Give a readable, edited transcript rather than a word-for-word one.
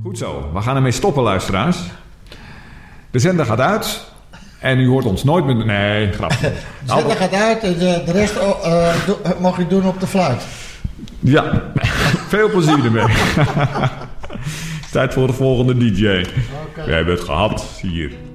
Goed zo, we gaan ermee stoppen, luisteraars. De zender gaat uit en u hoort ons nooit meer... Nee, grapje. De zender gaat uit en de rest mag u doen op de fluit. Ja, veel plezier ermee. Tijd voor de volgende DJ. We hebben het gehad hier.